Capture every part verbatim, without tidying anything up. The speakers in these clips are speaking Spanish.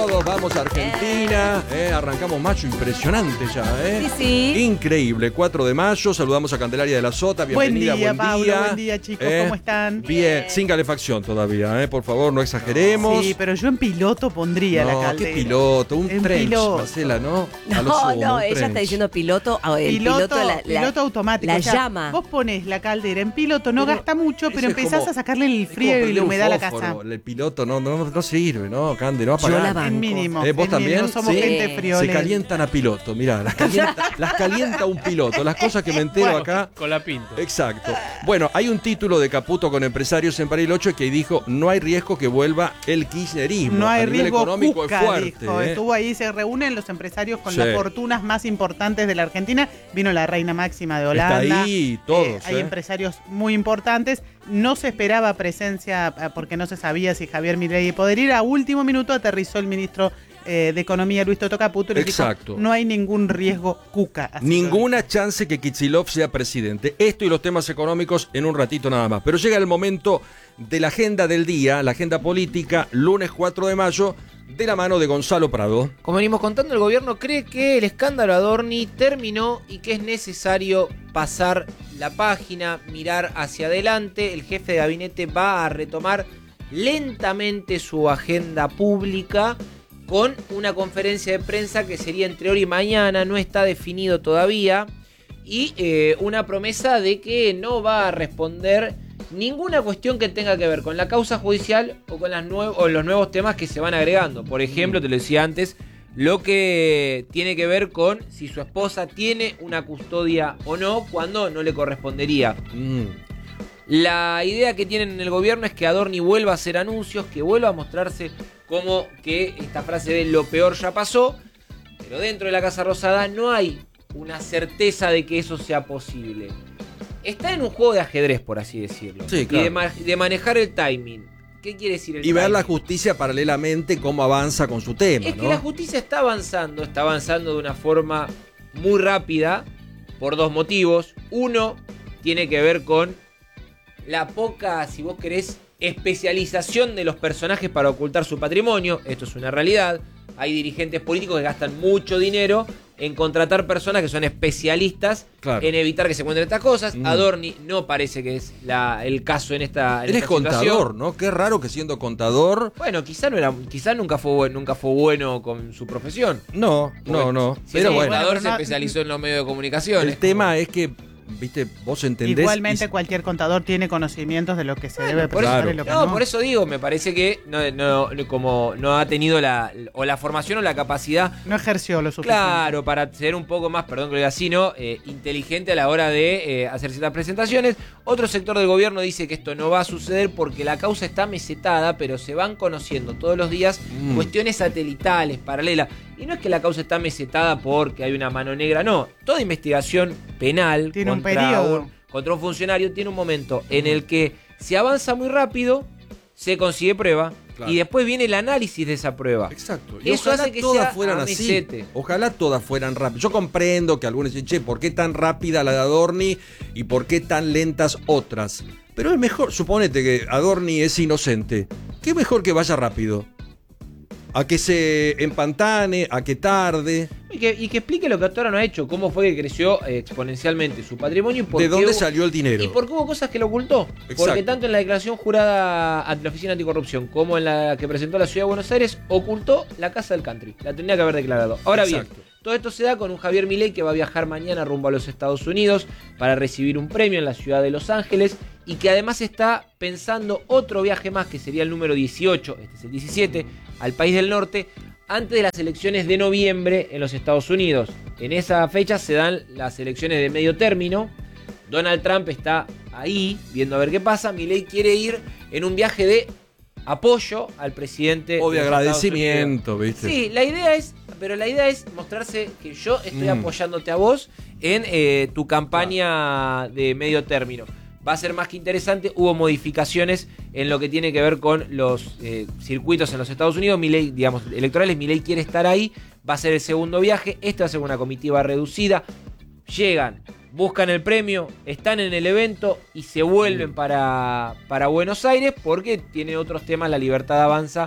Todos vamos a Argentina, eh, arrancamos mayo, impresionante ya, ¿eh? Sí, sí. Increíble, cuatro de mayo, saludamos a Candelaria de la Sota, bienvenida, buen día, buen Pablo, día. buen día, chicos, ¿Eh? ¿cómo están? Bien, sin calefacción todavía, ¿eh? Por favor, no exageremos. Sí, pero yo en piloto pondría la No, caldera. qué piloto, un En trench, piloto. Marcela, ¿no? A lo No, sumo, no, un ella trench. está diciendo piloto, ah, el Piloto, piloto, la, la- piloto automático. la o sea, llama. Vos pones la caldera en piloto, no Pero gasta mucho, ese pero es empezás como- a sacarle el Es como frío y prender la un humedad a la fósforo, casa. El piloto no, no, no sirve, ¿no, Cande? No Yo apagar. la banco. En mínimo. Eh, ¿vos en también? mínimo, somos Sí. gente Se friolenta. calientan a piloto, mirá, las calienta, las calienta un piloto, las cosas que me entero Bueno, acá. Con la pinta. Exacto. Bueno, hay un título de Caputo con empresarios en Bariloche que dijo: no hay riesgo que vuelva el kirchnerismo. No hay A nivel riesgo económico Cuca, es fuerte. dijo. ¿eh? Estuvo ahí, se reúnen los empresarios con Sí. las fortunas más importantes de la Argentina. Vino la reina máxima de Está Holanda. ahí, todos, Eh, hay ¿eh? empresarios muy importantes. No se esperaba presencia eh, porque no se sabía si Javier Milei podría ir. A último minuto aterrizó el ministro eh, de Economía, Luis Toto Caputo, y le Exacto. dijo, no hay ningún riesgo Cuca. Así Ninguna chance que Kicillof sea presidente. Esto y los temas económicos en un ratito nada más. Pero llega el momento de la agenda del día, la agenda política, lunes cuatro de mayo, de la mano de Gonzalo Prado. Como venimos contando, el gobierno cree que el escándalo Adorni terminó y que es necesario pasar la página, mirar hacia adelante. El jefe de gabinete va a retomar lentamente su agenda pública con una conferencia de prensa que sería entre hoy y mañana, no está definido todavía, y eh, una promesa de que no va a responder ninguna cuestión que tenga que ver con la causa judicial o con las nue- o los nuevos temas que se van agregando. Por ejemplo, te lo decía antes, lo que tiene que ver con si su esposa tiene una custodia o no, cuando no le correspondería. Mm. La idea que tienen en el gobierno es que Adorni vuelva a hacer anuncios, que vuelva a mostrarse como que esta frase de lo peor ya pasó, pero dentro de la Casa Rosada no hay una certeza de que eso sea posible. Está en un juego de ajedrez, por así decirlo. Sí, claro. Y de, ma- de manejar el timing. ¿Qué quiere decir el Y ver timing? la justicia paralelamente cómo avanza con su tema, Es que ¿no? la justicia está avanzando, está avanzando de una forma muy rápida por dos motivos. Uno tiene que ver con la poca, si vos querés, especialización de los personajes para ocultar su patrimonio. Esto es una realidad. Hay dirigentes políticos que gastan mucho dinero en contratar personas que son especialistas Claro. en evitar que se encuentren estas cosas. Mm. Adorni no parece que es la, el caso en esta, en Él es esta situación. contador, ¿no? Qué raro que siendo contador... Bueno, quizá no era, quizá nunca fue buen- nunca fue bueno con su profesión. No, no, Porque no. Si Pero ese bueno, contador pero se no- especializó en los medios de comunicación. el tema es que, viste, vos entendés... Igualmente y- cualquier contador tiene conocimientos de lo que se Bueno, debe por eso- presentar Claro. y lo que No, no. por eso digo, me parece que no, no- no- como no ha tenido la o la formación o la capacidad, No ejerció lo suficiente. claro, para ser un poco más, perdón que lo diga así, ¿no? Eh, inteligente a la hora de eh, hacer ciertas presentaciones. Otro sector del gobierno dice que esto no va a suceder porque la causa está mesetada, pero se van conociendo todos los días Mm. cuestiones satelitales, paralelas. Y no es que la causa está mesetada porque hay una mano negra, no. Toda investigación penal Tiene un contra periodo. un, contra un funcionario tiene un momento en el que se avanza muy rápido, se consigue prueba Claro. y después viene el análisis de esa prueba. Exacto. Y Eso ojalá hace que todas sea fueran a así. mesete. Ojalá todas fueran rápidas. Yo comprendo que algunos dicen, che, ¿por qué tan rápida la de Adorni y por qué tan lentas otras? Pero es mejor, suponete que Adorni es inocente. ¿Qué mejor que vaya rápido? A que se empantane, a que tarde. Y que, y que explique lo que hasta ahora no ha hecho, cómo fue que creció eh, exponencialmente su patrimonio y por ¿De qué dónde hubo- salió el dinero? Y porque hubo cosas que lo ocultó. Exacto. Porque tanto en la declaración jurada ante la Oficina Anticorrupción como en la que presentó la Ciudad de Buenos Aires, ocultó la casa del country. La tenía que haber declarado. Ahora Exacto. bien, todo esto se da con un Javier Milei que va a viajar mañana rumbo a los Estados Unidos para recibir un premio en la ciudad de Los Ángeles y que además está pensando otro viaje más, que sería el número dieciocho, este es el diecisiete, al país del norte, antes de las elecciones de noviembre en los Estados Unidos. En esa fecha se dan las elecciones de medio término. Donald Trump está ahí viendo a ver qué pasa. Milei quiere ir en un viaje de apoyo al presidente. O de los Estados agradecimiento, ¿viste? Unidos. Sí, la idea es, pero la idea es mostrarse que yo estoy Mm. apoyándote a vos en eh, tu campaña de medio término. Va a ser más que interesante. Hubo modificaciones en lo que tiene que ver con los eh, circuitos en los Estados Unidos. Milei, digamos, electorales. Milei quiere estar ahí. Va a ser el segundo viaje. Este va a ser una comitiva reducida. Llegan, buscan el premio, están en el evento y se vuelven para, para Buenos Aires porque tiene otros temas. La Libertad Avanza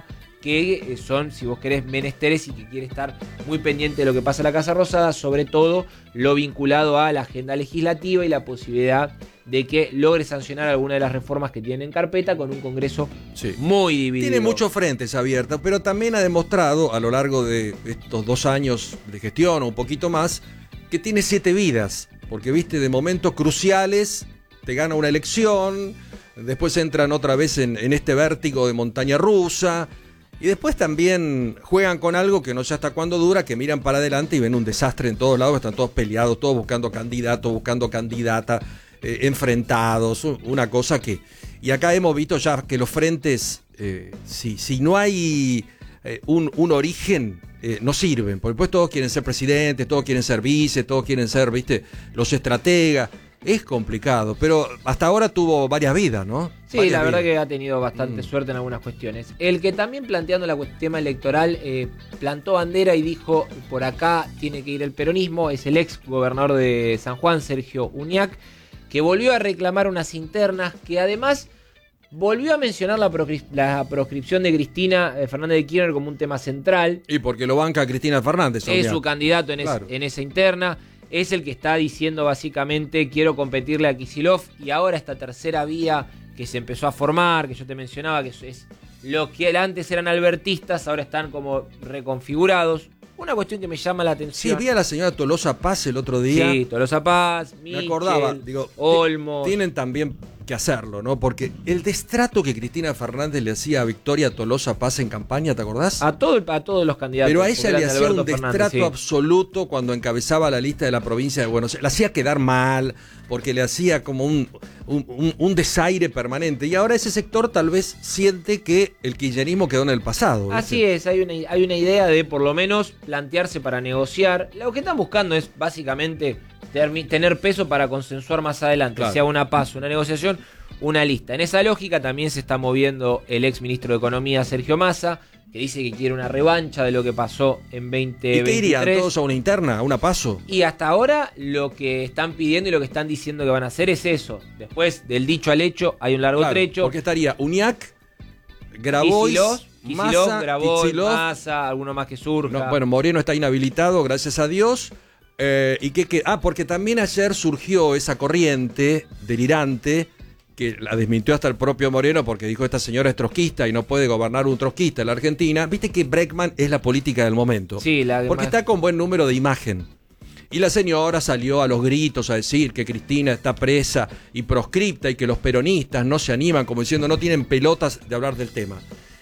que son, si vos querés, menesteres y que quiere estar muy pendiente de lo que pasa en la Casa Rosada, sobre todo lo vinculado a la agenda legislativa y la posibilidad de que logre sancionar alguna de las reformas que tiene en carpeta con un Congreso sí. muy dividido. Tiene muchos frentes abiertos, pero también ha demostrado a lo largo de estos dos años de gestión o un poquito más que tiene siete vidas, porque viste, de momentos cruciales te gana una elección, después entran otra vez en, en este vértigo de montaña rusa, y después también juegan con algo que no sé hasta cuándo dura, que miran para adelante y ven un desastre en todos lados, están todos peleados, todos buscando candidatos, buscando candidata, eh, enfrentados, una cosa que... Y acá hemos visto ya que los frentes, eh, si, si no hay eh, un, un origen, eh, no sirven, porque después todos quieren ser presidentes, todos quieren ser vice, todos quieren ser, viste, los estrategas. Es complicado, pero hasta ahora tuvo varias vidas, ¿no? Sí, varias la verdad vidas. que ha tenido bastante mm. suerte en algunas cuestiones. El que también planteando el tema electoral eh, plantó bandera y dijo por acá tiene que ir el peronismo, es el ex gobernador de San Juan, Sergio Uñac, que volvió a reclamar unas internas, que además volvió a mencionar la, proscri- la proscripción de Cristina eh, Fernández de Kirchner como un tema central. Y porque lo banca Cristina Fernández. Es su candidato en, claro. es, en esa interna. Es el que está diciendo básicamente quiero competirle a Kicillof, y ahora esta tercera vía que se empezó a formar, que yo te mencionaba, que es lo que antes eran albertistas, ahora están como reconfigurados. Una cuestión que me llama la atención. Sí, vi a la señora Tolosa Paz el otro día. Sí, Tolosa Paz, Michel, me acordaba, digo, Olmos. Tienen también que hacerlo, ¿no? Porque el destrato que Cristina Fernández le hacía a Victoria Tolosa Paz en campaña, ¿te acordás? A, todo, a todos los candidatos. Pero a ella le hacía Alberto un destrato Fernández, sí. absoluto cuando encabezaba la lista de la provincia de Buenos Aires. La hacía quedar mal, porque le hacía como un, un, un, un desaire permanente. Y ahora ese sector tal vez siente que el kirchnerismo quedó en el pasado, ¿viste? Así es, hay una, hay una idea de por lo menos plantearse para negociar. Lo que están buscando es básicamente ter- tener peso para consensuar más adelante, claro. Sea una paz, una negociación, una lista. En esa lógica también se está moviendo el ex ministro de Economía, Sergio Massa, que dice que quiere una revancha de lo que pasó en veinte veintitrés. ¿Y qué irían todos a una interna, a una paso? Y hasta ahora lo que están pidiendo y lo que están diciendo que van a hacer es eso. Después del dicho al hecho hay un largo claro, trecho. Porque estaría Uñac, Grabois, Kicillof, Massa, Grabois, Kicillof, Massa, alguno más que surja. No, bueno, Moreno está inhabilitado, gracias a Dios. Eh, y que, que, ah, porque también ayer surgió esa corriente delirante que la desmintió hasta el propio Moreno porque dijo esta señora es trotskista y no puede gobernar un trotskista en la Argentina. Viste que Bregman es la política del momento. Sí, la porque está con buen número de imagen. Y la señora salió a los gritos a decir que Cristina está presa y proscripta y que los peronistas no se animan, como diciendo no tienen pelotas de hablar del tema.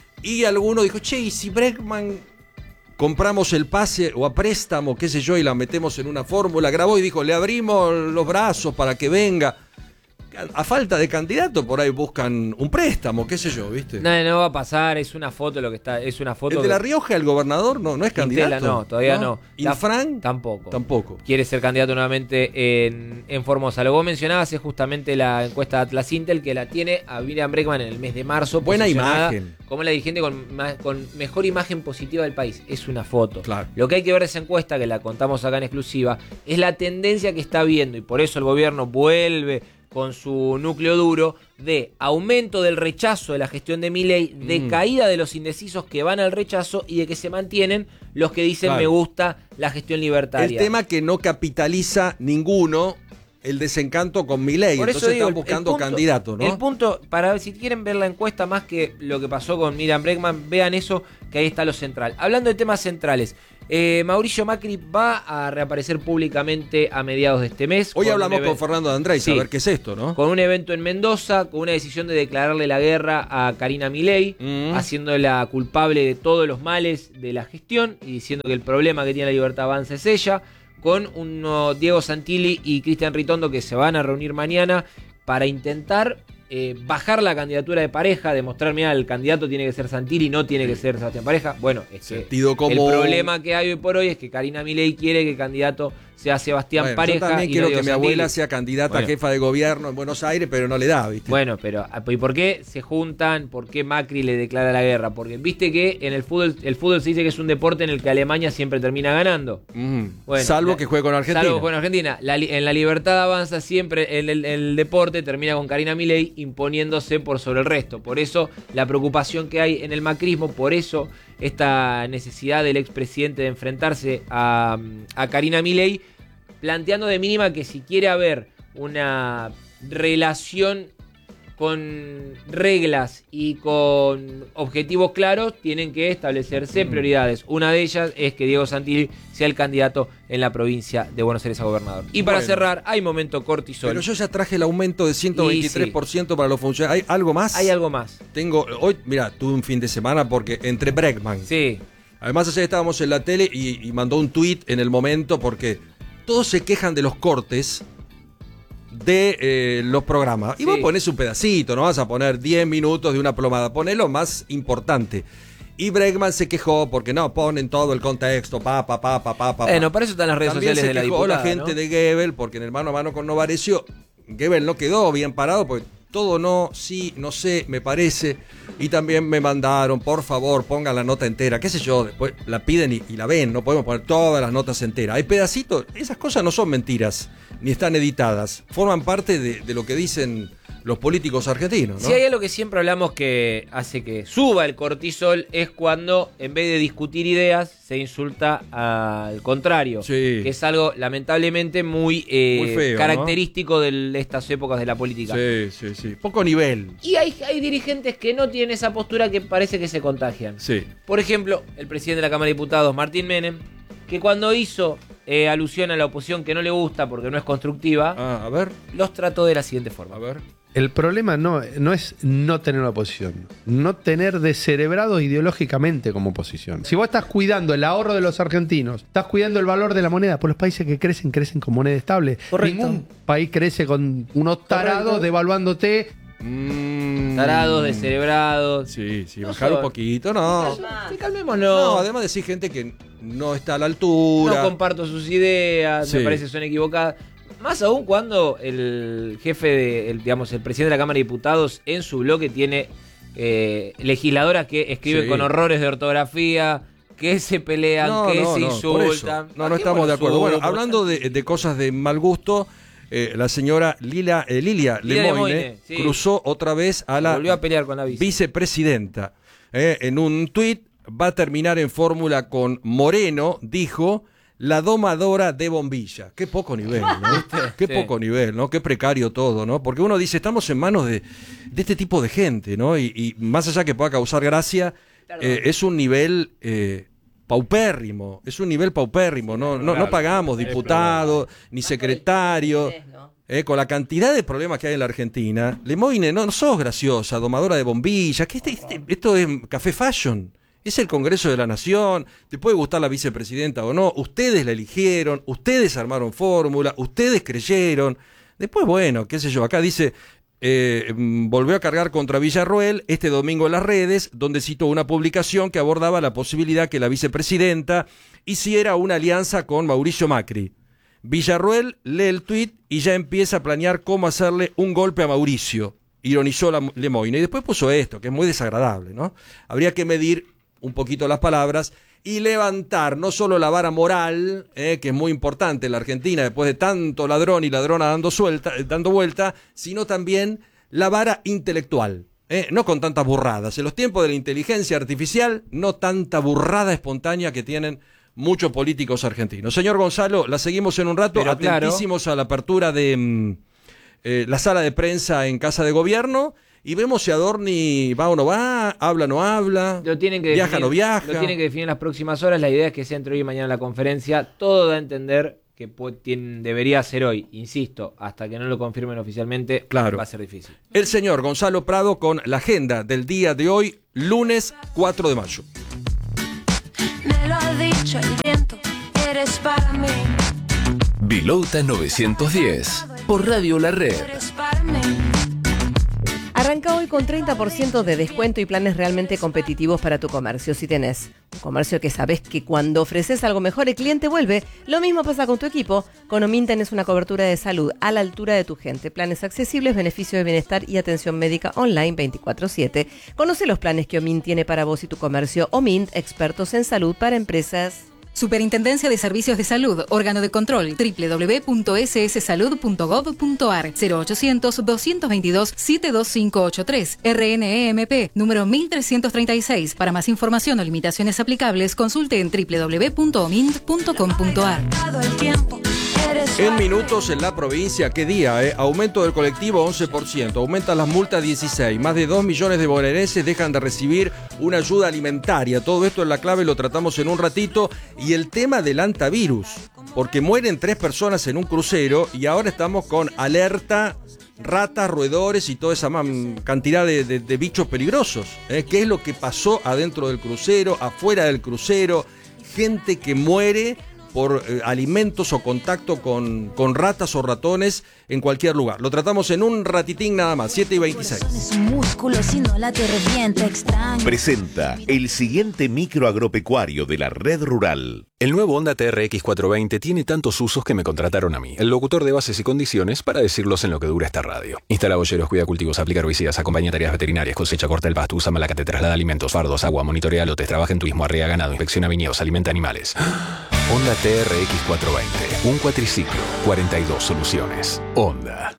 Y alguno dijo, che, ¿y si Bregman compramos el pase o a préstamo, qué sé yo, y la metemos en una fórmula? Grabó y dijo, le abrimos los brazos para que venga. A falta de candidato, por ahí buscan un préstamo, qué sé yo, ¿viste? No, no va a pasar, es una foto lo que está, es una foto. ¿El de que... La Rioja, el gobernador, no, no es candidato? Quintela, no, todavía no. no. ¿Infran? Tampoco. Tampoco. Quiere ser candidato nuevamente en, en Formosa. Lo que vos mencionabas es justamente la encuesta de Atlas Intel, que la tiene a Miriam Bregman en el mes de marzo. Buena imagen. Como la dirigente con, con mejor imagen positiva del país. Es una foto. Claro. Lo que hay que ver de esa encuesta, que la contamos acá en exclusiva, es la tendencia que está viendo, y por eso el gobierno vuelve con su núcleo duro, de aumento del rechazo de la gestión de Milei, de mm. caída de los indecisos que van al rechazo y de que se mantienen los que dicen claro. me gusta la gestión libertaria. El tema que no capitaliza ninguno el desencanto con Milei, entonces digo, están buscando candidatos, ¿no? El punto, para ver si quieren ver la encuesta más que lo que pasó con Miriam Bregman, vean eso, que ahí está lo central. Hablando de temas centrales, eh, Mauricio Macri va a reaparecer públicamente a mediados de este mes. Hoy hablamos con Fernando de Andrés, sí, a ver qué es esto, ¿no? Con un evento en Mendoza, con una decisión de declararle la guerra a Karina Milei, mm. haciéndola culpable de todos los males de la gestión y diciendo que el problema que tiene la Libertad Avanza es ella, con uno, Diego Santilli y Cristian Ritondo, que se van a reunir mañana para intentar eh, bajar la candidatura de Pareja, demostrar, mira, el candidato tiene que ser Santilli, no tiene que ser Sebastián Pareja. Bueno, es que el problema que hay hoy por hoy es que Karina Milei quiere que el candidato sea Sebastián Bueno, Pareja. yo también y quiero no que Diego mi Santilli. abuela sea candidata Bueno. a jefa de gobierno en Buenos Aires, pero no le da, ¿viste? Bueno, pero ¿y por qué se juntan? ¿Por qué Macri le declara la guerra? Porque viste que en el fútbol, el fútbol se dice que es un deporte en el que Alemania siempre termina ganando. Mm. Bueno, Salvo la- que juegue con Argentina. Salvo con Argentina. La li- en la Libertad Avanza siempre el, el- el deporte termina con Karina Milei imponiéndose por sobre el resto. Por eso la preocupación que hay en el macrismo, por eso esta necesidad del expresidente de enfrentarse a, a Karina Milei, planteando de mínima que si quiere haber una relación con reglas y con objetivos claros, tienen que establecerse prioridades. Una de ellas es que Diego Santilli sea el candidato en la provincia de Buenos Aires a gobernador. Y para Bueno. cerrar, hay momento cortisol. Pero yo ya traje el aumento de ciento veintitrés por ciento para los funcionarios. ¿Hay algo más? Hay algo más. Tengo, hoy, mira, tuve un fin de semana porque entre Bregman. Sí. Además, ayer estábamos en la tele y, y mandó un tuit en el momento porque todos se quejan de los cortes de eh, los programas. Y Sí. vos ponés un pedacito, no vas a poner diez minutos de una plomada, poné lo más importante. Y Bregman se quejó porque no ponen todo el contexto, pa, pa, pa, pa, pa, pa. Bueno, para eso están las redes También sociales se de la quejó diputada, la gente ¿no? de Gebel porque en el mano a mano con Novarecio, Gebel no quedó bien parado porque todo no, sí, no sé, me parece. Y también me mandaron, por favor, pongan la nota entera, qué sé yo, después la piden y, y la ven, no podemos poner todas las notas enteras. Hay pedacitos, esas cosas no son mentiras, ni están editadas, forman parte de, de lo que dicen los políticos argentinos, ¿no? Si hay algo que siempre hablamos que hace que suba el cortisol es cuando en vez de discutir ideas se insulta al contrario, Sí. que es algo lamentablemente muy, eh, Muy feo, característico de estas épocas de la política. Sí, sí, sí. Poco nivel. Y hay, hay dirigentes que no tienen esa postura que parece que se contagian. Sí. Por ejemplo, el presidente de la Cámara de Diputados, Martín Menem, que cuando hizo eh, alusión a la oposición que no le gusta porque no es constructiva, Ah, a ver, los trató de la siguiente forma. a ver. El problema no, no es no tener una oposición, no tener descerebrados ideológicamente como oposición. Si vos estás cuidando el ahorro de los argentinos, estás cuidando el valor de la moneda, pues los países que crecen, crecen con moneda estable. Correcto. Ningún país crece con unos tarados Correcto. devaluándote. Mm. Tarados, descerebrados. Sí, sí, No bajar son. un poquito, no. Sí, calmémonos. No, además decir gente que no está a la altura. No comparto sus ideas, Sí. me parece que son equivocadas. Más aún cuando el jefe, de, el, digamos, el presidente de la Cámara de Diputados en su bloque tiene eh, legisladoras que escriben Sí. con horrores de ortografía, que se pelean, No, que no, se no, por eso. insultan. No, no estamos de acuerdo. Bueno, hablando de de, de cosas de mal gusto, eh, la señora Lila, eh, Lilia, Lilia Lemoyne, Lemoyne, sí. cruzó otra vez a la volvió a pelear con la vice. vicepresidenta. Eh, en un tuit va a terminar en fórmula con Moreno, dijo, la domadora de bombilla. Qué poco nivel, ¿no? Qué Sí. poco nivel, ¿no? Qué precario todo, ¿no? Porque uno dice, estamos en manos de, de este tipo de gente, ¿no? Y, y más allá que pueda causar gracia, eh, es un nivel eh, paupérrimo, es un nivel paupérrimo, ¿no? No, no pagamos diputados, ni secretarios. Eh, con la cantidad de problemas que hay en la Argentina, Lemoyne, no, no sos graciosa, domadora de bombillas, que este, este- esto es café fashion, es el Congreso de la Nación, te puede gustar la vicepresidenta o no, ustedes la eligieron, ustedes armaron fórmula, ustedes creyeron, después bueno, qué sé yo, acá dice, eh, mm, volvió a cargar contra Villarroel este domingo en las redes, donde citó una publicación que abordaba la posibilidad que la vicepresidenta hiciera una alianza con Mauricio Macri. Villarroel lee el tuit y ya empieza a planear cómo hacerle un golpe a Mauricio, ironizó la Lemoyne. Y después puso esto, que es muy desagradable, ¿no? Habría que medir un poquito las palabras y levantar no solo la vara moral, eh, que es muy importante en la Argentina después de tanto ladrón y ladrona dando, suelta, eh, dando vuelta, sino también la vara intelectual. Eh, no con tantas burradas. En los tiempos de la inteligencia artificial, no tanta burrada espontánea que tienen muchos políticos argentinos. Señor Gonzalo, la seguimos en un rato, Pero claro. atentísimos a la apertura de mm, eh, la sala de prensa en Casa de Gobierno y vemos si Adorni va o no va, habla o no habla, Lo tienen que viaja o definir, no viaja. Lo tienen que definir en las próximas horas. La idea es que sea entre hoy y mañana la conferencia. Todo da a entender que puede- tiene- debería ser hoy. Insisto, hasta que no lo confirmen oficialmente, Claro. va a ser difícil. El señor Gonzalo Prado con la agenda del día de hoy, lunes cuatro de mayo. Me lo ha dicho el viento, eres para mí, Bilouta novecientos diez por Radio La Red. eres para mí. Arrancamos Arranca hoy con treinta por ciento de descuento y planes realmente competitivos para tu comercio. Si tenés un comercio que sabés que cuando ofreces algo mejor el cliente vuelve, lo mismo pasa con tu equipo. Con Omin tenés una cobertura de salud a la altura de tu gente. Planes accesibles, beneficio de bienestar y atención médica online veinticuatro siete. Conoce los planes que Omin tiene para vos y tu comercio. Omin, expertos en salud para empresas. Superintendencia de Servicios de Salud, órgano de control, doble u doble u doble u punto ese ese salud punto gov punto ar, cero ochocientos, doscientos veintidós, setenta y dos quinientos ochenta y tres, R N E M P, número mil trescientos treinta y seis. Para más información o limitaciones aplicables, consulte en doble u doble u doble u punto omint punto com punto ar. En minutos en la provincia, ¿qué día? Eh? Aumento del colectivo once por ciento, aumentan las multas dieciséis por ciento, más de dos millones de bonaerenses dejan de recibir una ayuda alimentaria. Todo esto en La Clave lo tratamos en un ratito. Y el tema del antivirus, porque mueren tres personas en un crucero y ahora estamos con alerta, ratas, roedores y toda esa cantidad de, de, de bichos peligrosos. ¿eh? ¿Qué es lo que pasó adentro del crucero, afuera del crucero? Gente que muere por eh, alimentos o contacto con, con ratas o ratones en cualquier lugar. Lo tratamos en un ratitín nada más, siete y veintiséis. Presenta el siguiente micro agropecuario de la Red Rural. El nuevo Honda T R X cuatrocientos veinte tiene tantos usos que me contrataron a mí, el locutor de bases y condiciones, para decirlos en lo que dura esta radio. Instala boyeros, cuida cultivos, aplica herbicidas, acompaña tareas veterinarias, cosecha, corta el pasto, usa malacate, traslada alimentos, fardos, agua, monitorea lotes, trabaja en turismo, arrea ganado, inspecciona viñedos, alimenta animales. Honda T R X cuatrocientos veinte, un cuatriciclo, cuarenta y dos soluciones. Honda.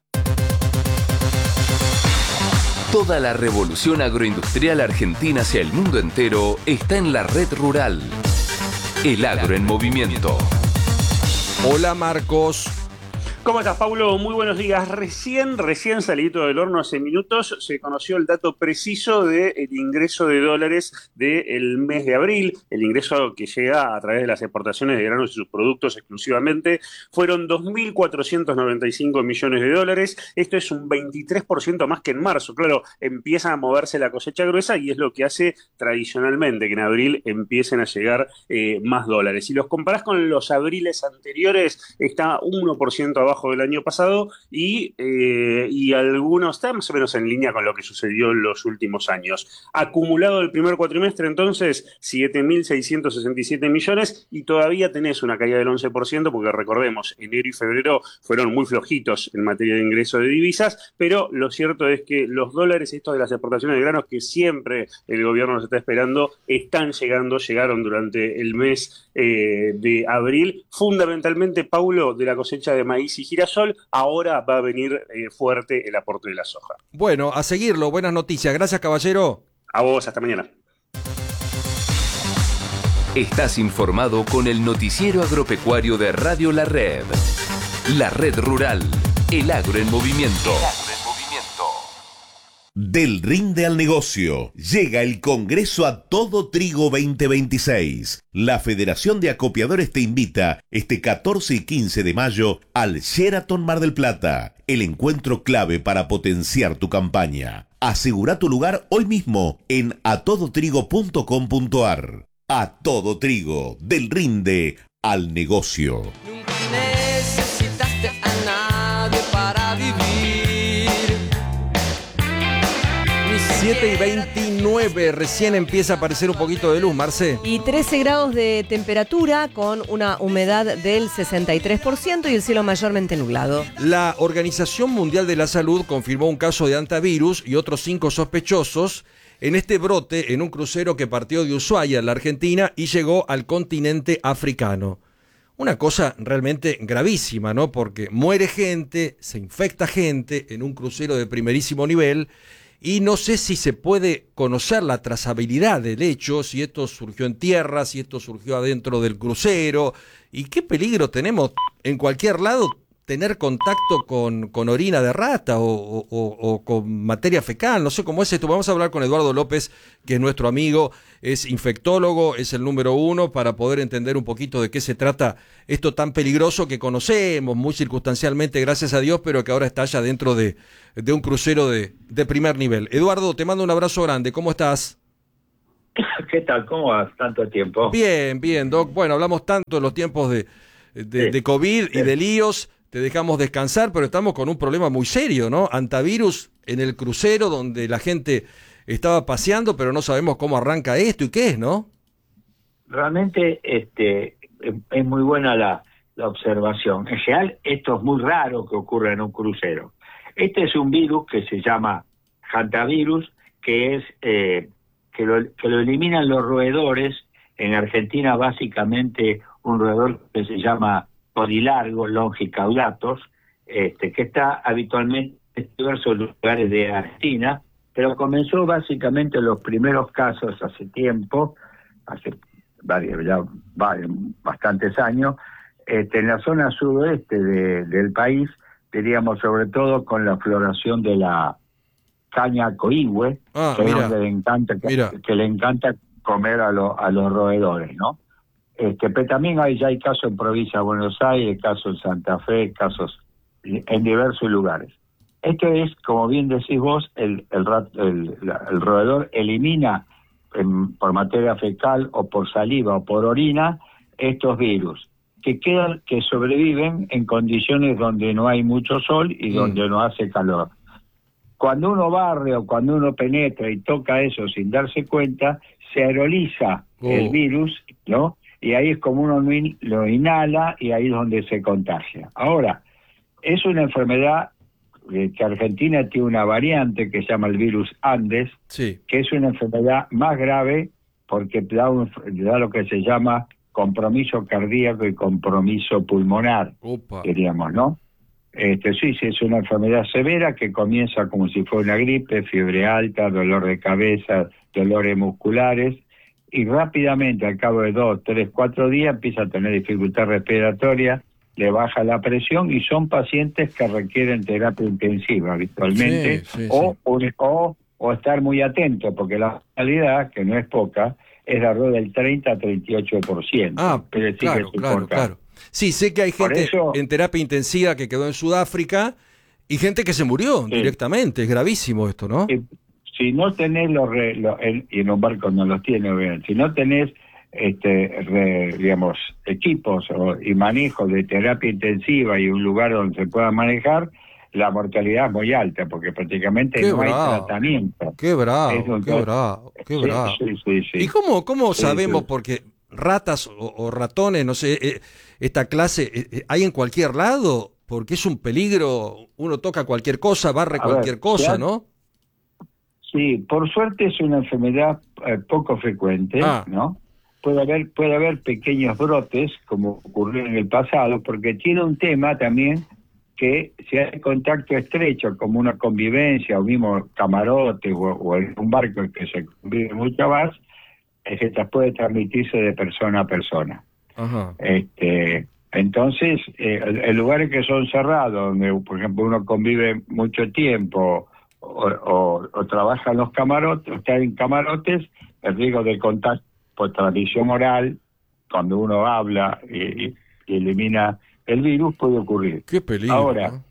Toda la revolución agroindustrial argentina hacia el mundo entero está en la Red Rural. El agro en movimiento. Hola Marcos. ¿Cómo estás, Paulo? Muy buenos días. Recién, recién salido del horno hace minutos, se conoció el dato preciso del ingreso de dólares del mes de abril. El ingreso que llega a través de las exportaciones de granos y sus productos exclusivamente fueron dos mil cuatrocientos noventa y cinco millones de dólares. Esto es un veintitrés por ciento más que en marzo. Claro, empieza a moverse la cosecha gruesa y es lo que hace tradicionalmente que en abril empiecen a llegar eh, más dólares. Si los comparás con los abriles anteriores, está uno por ciento abajo del año pasado y, eh, y algunos están más o menos en línea con lo que sucedió en los últimos años. Acumulado el primer cuatrimestre, entonces, siete mil seiscientos sesenta y siete millones y todavía tenés una caída del once por ciento porque recordemos, enero y febrero fueron muy flojitos en materia de ingreso de divisas, pero lo cierto es que los dólares estos de las exportaciones de granos que siempre el gobierno nos está esperando, están llegando, llegaron durante el mes eh, de abril, fundamentalmente, Paulo, de la cosecha de maíz y girasol. Ahora va a venir eh, fuerte el aporte de la soja. Bueno, a seguirlo, buenas noticias. Gracias, caballero. A vos, hasta mañana. Estás informado con el noticiero agropecuario de Radio La Red. La Red Rural, el agro en movimiento. Del rinde al negocio, llega el Congreso a Todo Trigo veinte veintiséis. La Federación de Acopiadores te invita este catorce y quince de mayo al Sheraton Mar del Plata, el encuentro clave para potenciar tu campaña. Asegura tu lugar hoy mismo en a todo trigo punto com punto ar. A Todo Trigo, del rinde al negocio. Nunca necesitaste a nadie para vivir. siete y veintinueve, recién empieza a aparecer un poquito de luz, Marce. Y trece grados de temperatura con una humedad del sesenta y tres por ciento y el cielo mayormente nublado. La Organización Mundial de la Salud confirmó un caso de antivirus y otros cinco sospechosos en este brote en un crucero que partió de Ushuaia, en la Argentina, y llegó al continente africano. Una cosa realmente gravísima, ¿no? Porque muere gente, se infecta gente en un crucero de primerísimo nivel. Y no sé si se puede conocer la trazabilidad del hecho, si esto surgió en tierra, si esto surgió adentro del crucero. Y qué peligro tenemos en cualquier lado tener contacto con, con orina de rata o, o, o con materia fecal. No sé cómo es esto. Vamos a hablar con Eduardo López, que es nuestro amigo, es infectólogo, es el número uno, para poder entender un poquito de qué se trata esto tan peligroso que conocemos muy circunstancialmente, gracias a Dios, pero que ahora está ya dentro de, de un crucero de, de primer nivel. Eduardo, te mando un abrazo grande. ¿Cómo estás? ¿Qué tal? ¿Cómo vas? Tanto tiempo. Bien, bien, Doc. Bueno, hablamos tanto en los tiempos de, de, sí. de COVID y de líos. te dejamos descansar, pero estamos con un problema muy serio, ¿no? Antivirus en el crucero donde la gente estaba paseando, pero no sabemos cómo arranca esto y qué es, ¿no? Realmente este, es muy buena la, la observación. En general, esto es muy raro que ocurra en un crucero. Este es un virus que se llama hantavirus, que es eh, que, lo, que lo eliminan los roedores. En Argentina, básicamente, un roedor que se llama codilargo longicaudatus, este, que está habitualmente en diversos lugares de Argentina, pero comenzó básicamente los primeros casos hace tiempo, hace varios, ya varios, bastantes años, este, en la zona sudoeste de, del país, diríamos sobre todo con la floración de la caña coihue, ah, que, mira, le encanta, que, que le encanta comer a, lo, a los roedores, ¿no? Este, pero también hay, ya hay casos en provincia de Buenos Aires, casos en Santa Fe, casos en diversos lugares. Esto es, como bien decís vos, el, el, el, el roedor elimina en, por materia fecal o por saliva o por orina estos virus que quedan, que sobreviven en condiciones donde no hay mucho sol y mm. donde no hace calor. Cuando uno barre o cuando uno penetra y toca eso sin darse cuenta, se aeroliza oh. el virus, ¿no? Y ahí es como uno lo inhala y ahí es donde se contagia. Ahora, es una enfermedad eh, que Argentina tiene una variante que se llama el virus Andes, sí. que es una enfermedad más grave porque da, un, da lo que se llama compromiso cardíaco y compromiso pulmonar, Opa. diríamos, ¿no? Este, sí, sí, es una enfermedad severa que comienza como si fuera una gripe, fiebre alta, dolor de cabeza, dolores musculares, y rápidamente, al cabo de dos, tres, cuatro días, empieza a tener dificultad respiratoria, le baja la presión, y son pacientes que requieren terapia intensiva habitualmente, sí, sí, o, sí. o, o, o estar muy atento, porque la realidad, que no es poca, es la rueda del treinta a treinta y ocho por ciento. Ah, es decir, claro, que es claro, claro. Sí, sé que hay gente eso, en terapia intensiva que quedó en Sudáfrica y gente que se murió sí. directamente. Es gravísimo esto, ¿no? Si, si no tenés los, re, los el, y en un barco no los tiene, obviamente, si no tenés este, re, digamos, equipos o, y manejo de terapia intensiva y un lugar donde se pueda manejar, la mortalidad es muy alta, porque prácticamente qué no bravo, hay tratamiento. Qué bravo, un, qué bravo, qué sí, bravo. Sí, sí, sí. ¿Y cómo, cómo sí, sabemos? sí. Porque ratas o, o ratones, no sé, eh, esta clase, eh, ¿hay en cualquier lado? Porque es un peligro, uno toca cualquier cosa, barre A cualquier ver, cosa, ya, ¿no? Sí, por suerte es una enfermedad eh, poco frecuente, ah. ¿no? Puede haber, puede haber pequeños brotes, como ocurrió en el pasado, porque tiene un tema también que si hay contacto estrecho, como una convivencia, o mismo camarote, o, o en un barco que se convive mucho más, es que puede transmitirse de persona a persona. Ajá. Este, entonces, eh, en lugares que son cerrados, donde, por ejemplo, uno convive mucho tiempo, o, o, o trabaja en los camarotes, está en camarotes, el riesgo de contacto por transmisión oral, cuando uno habla y, y, y elimina el virus, puede ocurrir. Qué peligro. Ahora, ¿no?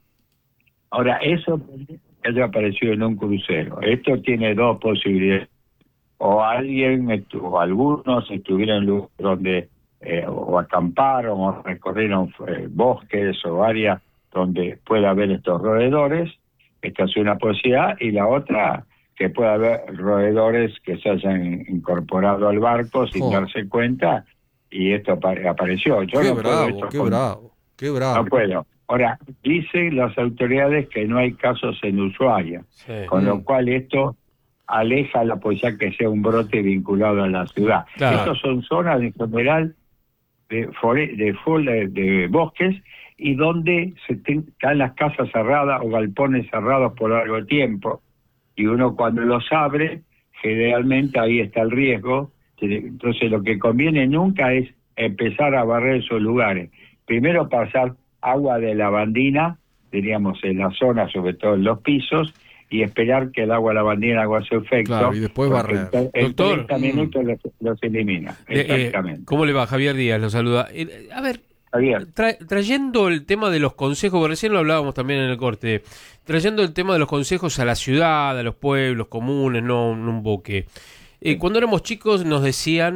ahora eso haya aparecido en un crucero. Esto tiene dos posibilidades. O alguien, estu- o algunos estuvieron en lugares donde eh, o acamparon o recorrieron eh, bosques o áreas donde pueda haber estos roedores. Esta es una posibilidad. Y la otra, que pueda haber roedores que se hayan incorporado al barco sin oh. darse cuenta, y esto apare- apareció. Yo qué no bravo, puedo qué con... bravo, qué bravo. No puedo. Ahora, dicen las autoridades que no hay casos en Ushuaia, sí. con mm. lo cual esto aleja la posibilidad que sea un brote vinculado a la ciudad. Claro. Estos son zonas en general de, fore- de, de, de bosques, y donde se ten, están las casas cerradas o galpones cerrados por largo tiempo, y uno cuando los abre, generalmente ahí está el riesgo. Entonces lo que conviene nunca es empezar a barrer esos lugares. Primero pasar agua de lavandina, diríamos en la zona, sobre todo en los pisos, y esperar que el agua lavandina haga su efecto. Claro, y después barrer. En, en Doctor, treinta minutos los, los elimina. Eh, Exactamente. Eh, ¿Cómo le va? Javier Díaz lo saluda. Eh, a ver, Javier. Tra- trayendo el tema de los consejos, porque recién lo hablábamos también en el corte, trayendo el tema de los consejos a la ciudad, a los pueblos comunes, no, no un buque. Eh, cuando éramos chicos nos decían,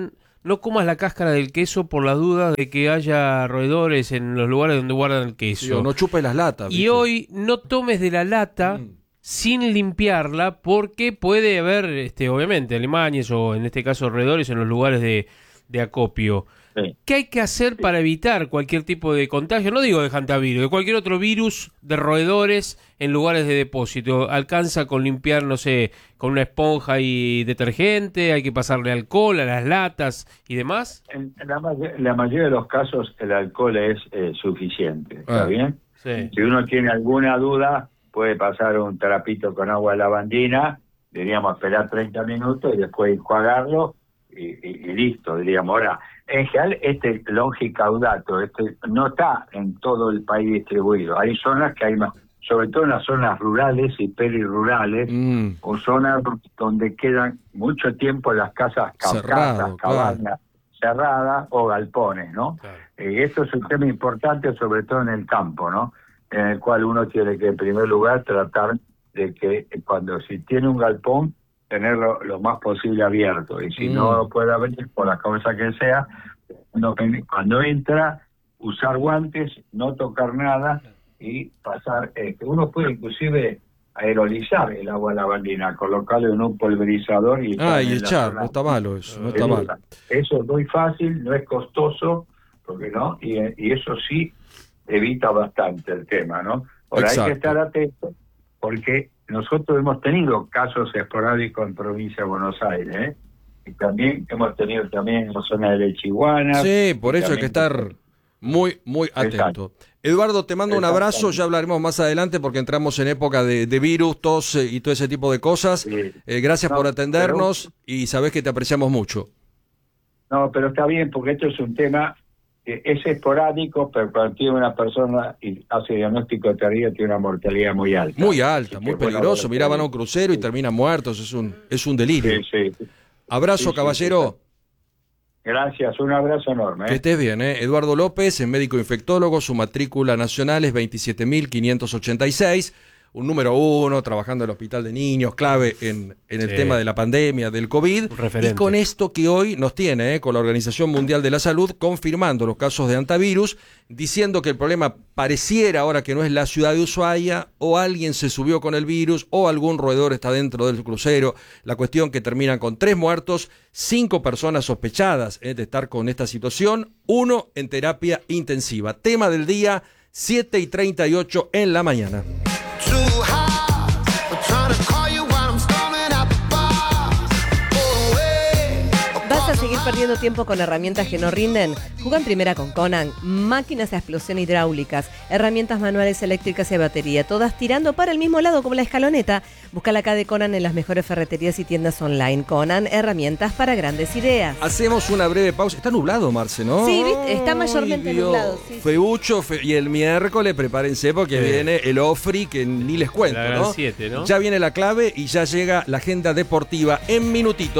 no comas la cáscara del queso por las dudas de que haya roedores en los lugares donde guardan el queso. Digo, no chupes las latas. Y ¿viste? hoy no tomes de la lata mm. sin limpiarla, porque puede haber, este, obviamente, alimañas o en este caso roedores en los lugares de, de acopio. Sí. ¿Qué hay que hacer para evitar cualquier tipo de contagio? No digo de hantavirus, de cualquier otro virus de roedores en lugares de depósito. ¿Alcanza con limpiar, no sé, con una esponja y detergente? ¿Hay que pasarle alcohol a las latas y demás? En la, la mayoría de los casos el alcohol es eh, suficiente, ¿está ah, bien? Sí. Si uno tiene alguna duda, puede pasar un trapito con agua de lavandina, diríamos esperar treinta minutos y después enjuagarlo y, y, y listo, diríamos. Ahora, en general, este longicaudato este, no está en todo el país distribuido. Hay zonas que hay más, sobre todo en las zonas rurales y perirurales, mm. o zonas donde quedan mucho tiempo las casas casas, cabañas claro. cerradas o galpones, ¿no? Claro. Eh, esto es un tema importante, sobre todo en el campo, ¿no? En el cual uno tiene que, en primer lugar, tratar de que cuando si tiene un galpón, tenerlo lo más posible abierto, y si mm. no puede abrir por la causa que sea, no, cuando entra, usar guantes, no tocar nada y pasar, eh, uno puede inclusive aerolizar el agua lavandina, colocarlo en un pulverizador y, ah, y echar, no está malo eso, no está malo. Eso es muy fácil, no es costoso, porque no, y, y eso sí evita bastante el tema, ¿no? Ahora hay que estar atentos, porque nosotros hemos tenido casos esporádicos en provincia de Buenos Aires, ¿eh? Y también hemos tenido también en la zona de Lechiguana. Sí, por eso hay que estar muy, muy atento. Exacto. Eduardo, te mando un abrazo, ya hablaremos más adelante porque entramos en época de, de virus, tos eh, y todo ese tipo de cosas. Sí. Eh, gracias no, por atendernos pero, y sabés que te apreciamos mucho. No, pero está bien, porque esto es un tema que es esporádico, pero cuando tiene una persona y hace diagnóstico de tardío tiene una mortalidad muy alta. Muy alta, muy peligroso. Mirá, van a un crucero y terminan muertos, es un, es un delirio. Sí, sí. Abrazo, sí, caballero. Sí. Gracias, un abrazo enorme. ¿eh? Que estés bien, ¿eh? Eduardo López, es médico infectólogo, su matrícula nacional es veintisiete mil quinientos ochenta y seis, un número uno, trabajando en el hospital de niños, clave en, en el sí. tema de la pandemia, del COVID, y con esto que hoy nos tiene, ¿eh? con la Organización Mundial de la Salud, confirmando los casos de hantavirus, diciendo que el problema pareciera ahora que no es la ciudad de Ushuaia, o alguien se subió con el virus, o algún roedor está dentro del crucero. La cuestión que termina con tres muertos, cinco personas sospechadas ¿eh? de estar con esta situación, uno en terapia intensiva. Tema del día, siete y treinta y ocho en la mañana. ¿Vas a seguir perdiendo tiempo con herramientas que no rinden? Juega en primera con Conan. Máquinas a explosión hidráulicas, herramientas manuales eléctricas y a batería, todas tirando para el mismo lado como la escaloneta. Búscala acá de Conan en las mejores ferreterías y tiendas online. Conan, herramientas para grandes ideas. Hacemos una breve pausa. Está nublado, Marce, ¿no? Sí, ¿viste? Está mayormente Ay, nublado. Sí, Feucho, fe... y el miércoles prepárense porque sí. viene el Ofri, que ni les cuento, la ¿no? siete, ¿no? Ya viene la clave y ya llega la agenda deportiva en minutitos.